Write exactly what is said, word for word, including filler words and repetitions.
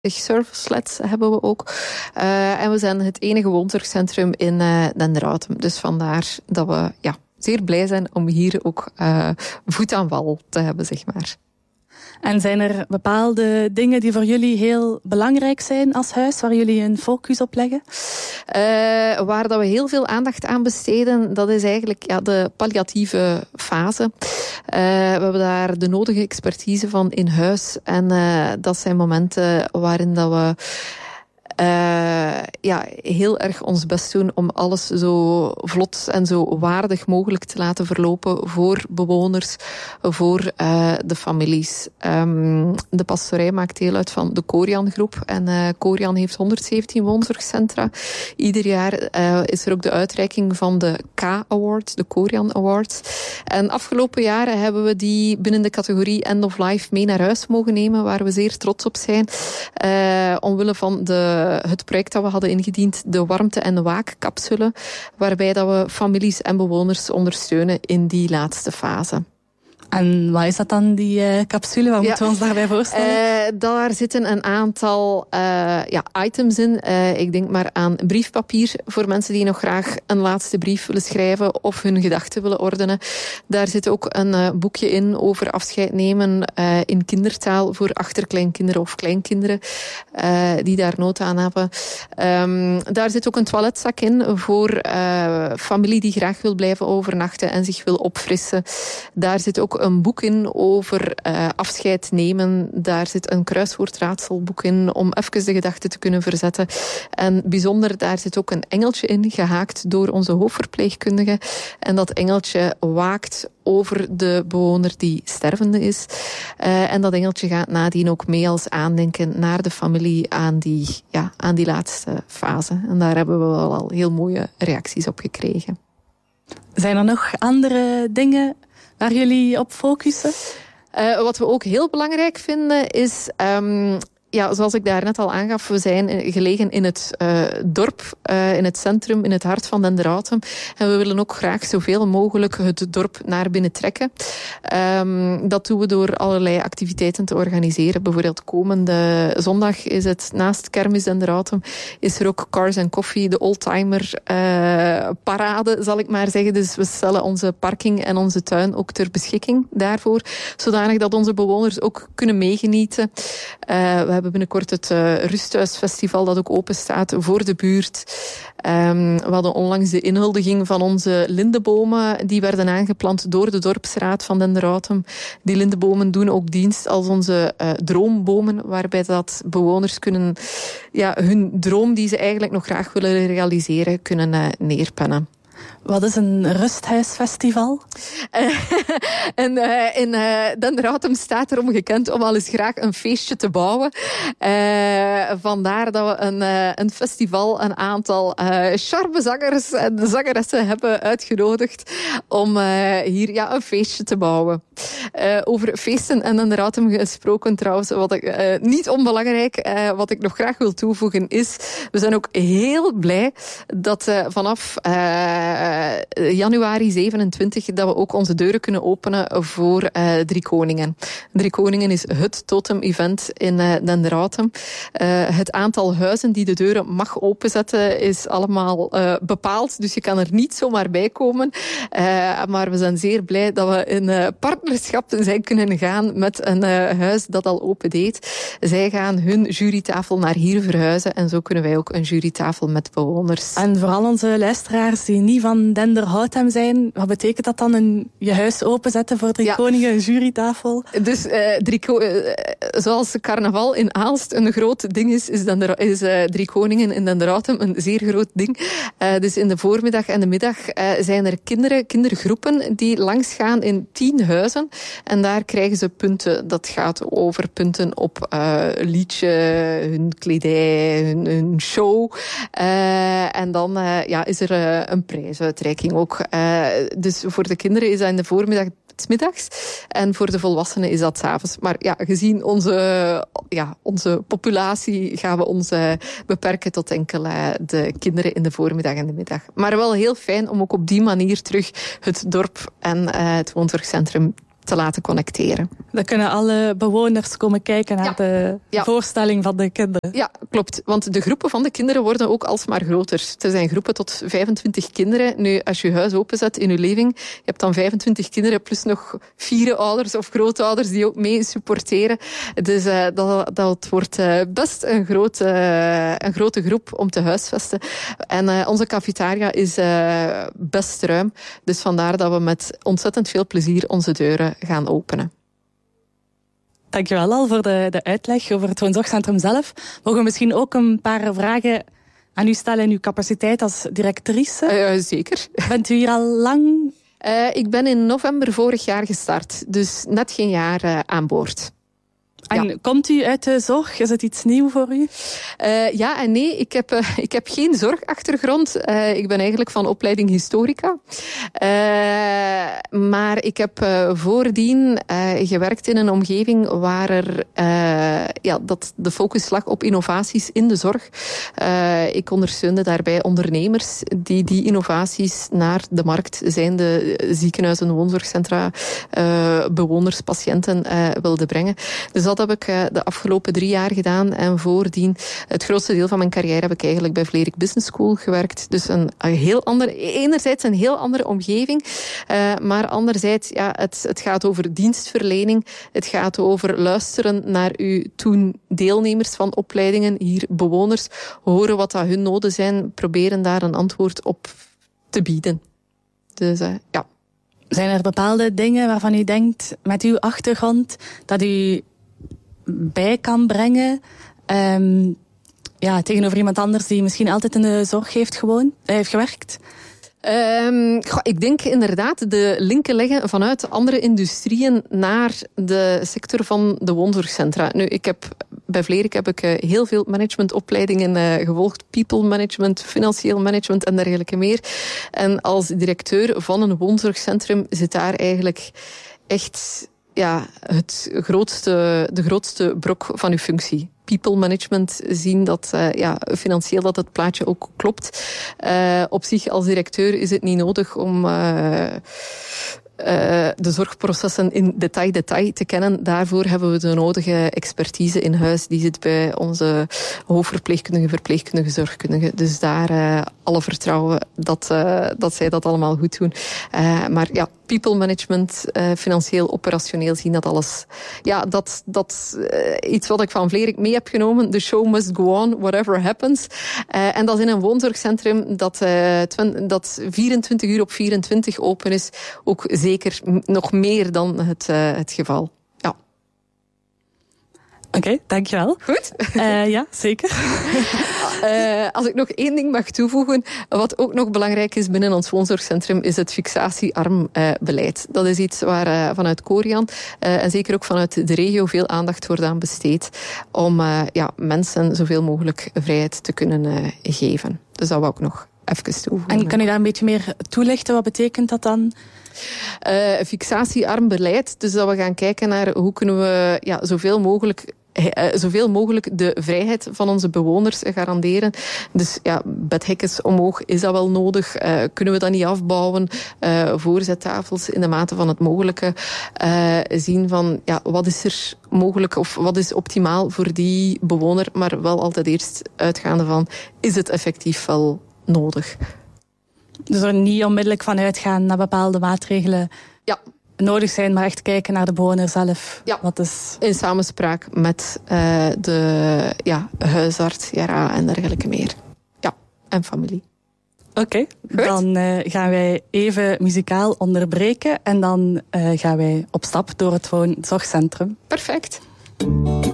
servicelets hebben we ook. Uh, en we zijn het enige woonzorgcentrum in uh, Denderautem. Dus vandaar dat we ja, zeer blij zijn om hier ook uh, voet aan wal te hebben, zeg maar. En zijn er bepaalde dingen die voor jullie heel belangrijk zijn als huis, waar jullie een focus op leggen? Uh, waar dat we heel veel aandacht aan besteden, dat is eigenlijk ja, de palliatieve fase. Uh, we hebben daar de nodige expertise van in huis. En uh, dat zijn momenten waarin dat we Uh, ja, heel erg ons best doen om alles zo vlot en zo waardig mogelijk te laten verlopen voor bewoners, voor uh, de families. Um, de pastorij maakt deel uit van de Corian-groep en uh, Corian heeft honderdzeventien woonzorgcentra. Ieder jaar uh, is er ook de uitreiking van de K-Award, de Corian Awards. En afgelopen jaren hebben we die binnen de categorie End of Life mee naar huis mogen nemen, waar we zeer trots op zijn. Uh, omwille van de het project dat we hadden ingediend, de warmte- en de waakcapsule, waarbij dat we families en bewoners ondersteunen in die laatste fase. En wat is dat dan, die uh, capsule? Wat ja. moeten we ons daarbij voorstellen? Uh, daar zitten een aantal uh, ja, items in. Uh, ik denk maar aan briefpapier voor mensen die nog graag een laatste brief willen schrijven of hun gedachten willen ordenen. Daar zit ook een uh, boekje in over afscheid nemen uh, in kindertaal voor achterkleinkinderen of kleinkinderen uh, die daar nood aan hebben. Um, daar zit ook een toiletzak in voor uh, familie die graag wil blijven overnachten en zich wil opfrissen. Daar zit ook een boek in over uh, afscheid nemen. Daar zit een kruiswoordraadselboek in om even de gedachten te kunnen verzetten. En bijzonder, daar zit ook een engeltje in, gehaakt door onze hoofdverpleegkundige. En dat engeltje waakt over de bewoner die stervende is. Uh, en dat engeltje gaat nadien ook mee als aandenken naar de familie aan die, ja, aan die laatste fase. En daar hebben we wel al heel mooie reacties op gekregen. Zijn er nog andere dingen waar jullie op focussen? Uh, wat we ook heel belangrijk vinden is, um, ja, zoals ik daarnet al aangaf, we zijn gelegen in het uh, dorp, uh, in het centrum, in het hart van Denderautem. En we willen ook graag zoveel mogelijk het dorp naar binnen trekken. Um, dat doen we door allerlei activiteiten te organiseren. Bijvoorbeeld komende zondag is het naast Kermis Denderautem, is er ook Cars and Coffee, de oldtimer uh, parade, zal ik maar zeggen. Dus we stellen onze parking en onze tuin ook ter beschikking daarvoor, zodanig dat onze bewoners ook kunnen meegenieten. Uh, we hebben binnenkort het uh, Rusthuisfestival dat ook open staat voor de buurt. Um, we hadden onlangs de inhuldiging van onze lindebomen. Die werden aangeplant door de dorpsraad van Denderautem. Die lindebomen doen ook dienst als onze uh, droombomen, waarbij dat bewoners kunnen ja, hun droom die ze eigenlijk nog graag willen realiseren, kunnen uh, neerpennen. Wat is een rusthuisfestival? Uh, en uh, in uh, Denderautem staat erom gekend om al eens graag een feestje te bouwen. Uh, vandaar dat we een, uh, een festival, een aantal uh, sharpe zangers en zangeressen hebben uitgenodigd om uh, hier ja, een feestje te bouwen. Uh, over feesten en Denderautem gesproken trouwens, wat ik, uh, niet onbelangrijk, uh, wat ik nog graag wil toevoegen is, we zijn ook heel blij dat uh, vanaf uh, januari zevenentwintig dat we ook onze deuren kunnen openen voor uh, Drie Koningen. Drie Koningen is het totem-event in uh, Denderautem. Uh, het aantal huizen die de deuren mag openzetten is allemaal uh, bepaald, dus je kan er niet zomaar bij komen. Uh, maar we zijn zeer blij dat we in uh, partnerschap zijn kunnen gaan met een uh, huis dat al open deed. Zij gaan hun jurytafel naar hier verhuizen en zo kunnen wij ook een jurytafel met bewoners. En vooral onze luisteraars die niet van Denderautem zijn, wat betekent dat dan? Een, je huis openzetten voor Drie ja. Koningen, een jurytafel? Dus uh, drie ko- uh, zoals carnaval in Aalst een groot ding is, is, Dender- is uh, Drie Koningen in Denderautem een zeer groot ding. Uh, dus in de voormiddag en de middag uh, zijn er kinderen, kindergroepen die langsgaan in tien huizen. En daar krijgen ze punten. Dat gaat over punten op uh, liedje, hun kledij, hun, hun show. Uh, en dan uh, ja, is er uh, een prijsuitreiking ook. Uh, dus voor de kinderen is dat in de voormiddag 's middags. En voor de volwassenen is dat 's avonds. Maar ja, gezien onze, ja, onze populatie gaan we ons uh, beperken tot enkel uh, de kinderen in de voormiddag en de middag. Maar wel heel fijn om ook op die manier terug het dorp en uh, het woonzorgcentrum te laten connecteren. Dan kunnen alle bewoners komen kijken naar ja. de ja. voorstelling van de kinderen. Ja, klopt. Want de groepen van de kinderen worden ook alsmaar groter. Er zijn groepen tot vijfentwintig kinderen. Nu, als je je huis openzet in je living, je hebt dan vijfentwintig kinderen plus nog vier ouders of grootouders die ook mee supporteren. Dus uh, dat, dat wordt uh, best een grote, uh, een grote groep om te huisvesten. En uh, onze cafetaria is uh, best ruim. Dus vandaar dat we met ontzettend veel plezier onze deuren gaan openen. Dankjewel al voor de, de uitleg over het woonzorgcentrum zelf. Mogen we misschien ook een paar vragen aan u stellen in uw capaciteit als directrice? Uh, zeker. Bent u hier al lang? Uh, ik ben in november vorig jaar gestart, dus net geen jaar uh, aan boord. En ja. Komt u uit de zorg? Is het iets nieuw voor u? Uh, ja en nee. Ik heb, uh, ik heb geen zorgachtergrond. Uh, ik ben eigenlijk van opleiding historica. Uh, maar ik heb uh, voordien uh, gewerkt in een omgeving waar er, uh, ja, dat de focus lag op innovaties in de zorg. Uh, ik ondersteunde daarbij ondernemers die die innovaties naar de markt, zijnde ziekenhuizen, woonzorgcentra, uh, bewoners, patiënten uh, wilden brengen. Dus dat heb ik uh, de afgelopen drie jaar gedaan. En voordien, het grootste deel van mijn carrière heb ik eigenlijk bij Vlerik Business School gewerkt. Dus een, een heel andere, enerzijds een heel andere omgeving. Uh, maar anderzijds, ja, het, het gaat over dienstverlening. Het gaat over luisteren naar uw toen deelnemers van opleidingen, hier bewoners, horen wat dat hun noden zijn, proberen daar een antwoord op te bieden. Dus uh, ja. Zijn er bepaalde dingen waarvan u denkt, met uw achtergrond, dat u bij kan brengen, um, ja, tegenover iemand anders die misschien altijd in de zorg heeft, gewoon, heeft gewerkt? Um, goh, ik denk inderdaad de linken leggen vanuit andere industrieën naar de sector van de woonzorgcentra. Nu, ik heb bij Vlerik heb ik uh, heel veel managementopleidingen uh, gevolgd. People management, financieel management en dergelijke meer. En als directeur van een woonzorgcentrum zit daar eigenlijk echt, ja, het grootste, de grootste brok van uw functie. People management, zien dat uh, ja, financieel dat het plaatje ook klopt. Uh, op zich als directeur is het niet nodig om uh, Uh, de zorgprocessen in detail, detail te kennen. Daarvoor hebben we de nodige expertise in huis. Die zit bij onze hoofdverpleegkundige, verpleegkundige, zorgkundige. Dus daar uh, alle vertrouwen dat, uh, dat zij dat allemaal goed doen. Uh, maar ja, people management, uh, financieel, operationeel zien dat alles. Ja, dat, dat uh, iets wat ik van Vlerik mee heb genomen. The show must go on, whatever happens. Uh, en dat is in een woonzorgcentrum dat, uh, twen- dat vierentwintig uur op vierentwintig open is. Ook zeker nog meer dan het, uh, het geval. Ja. Oké, okay, dankjewel. Goed? Uh, ja, zeker. uh, als ik nog één ding mag toevoegen, wat ook nog belangrijk is binnen ons woonzorgcentrum, is het fixatiearm uh, beleid. Dat is iets waar uh, vanuit Korian uh, en zeker ook vanuit de regio veel aandacht wordt aan besteed om uh, ja, mensen zoveel mogelijk vrijheid te kunnen uh, geven. Dus dat wou ik nog even toevoegen. En kan u daar een beetje meer toelichten? Wat betekent dat dan? Uh, fixatiearm beleid. Dus dat we gaan kijken naar hoe kunnen we ja, zoveel mogelijk Uh, zoveel mogelijk de vrijheid van onze bewoners garanderen. Dus ja, bedhekkens omhoog, is dat wel nodig? Uh, kunnen we dat niet afbouwen? Uh, voorzettafels in de mate van het mogelijke. Uh, zien van, ja, wat is er mogelijk of wat is optimaal voor die bewoner? Maar wel altijd eerst uitgaande van, is het effectief wel nodig? Dus er niet onmiddellijk van uitgaan naar bepaalde maatregelen. Ja. Nodig zijn, maar echt kijken naar de bewoner zelf. Ja, wat is... in samenspraak met uh, de ja, huisarts, J R A en dergelijke meer. Ja, en familie. Oké, okay, dan uh, gaan wij even muzikaal onderbreken en dan uh, gaan wij op stap door het woonzorgcentrum. Perfect.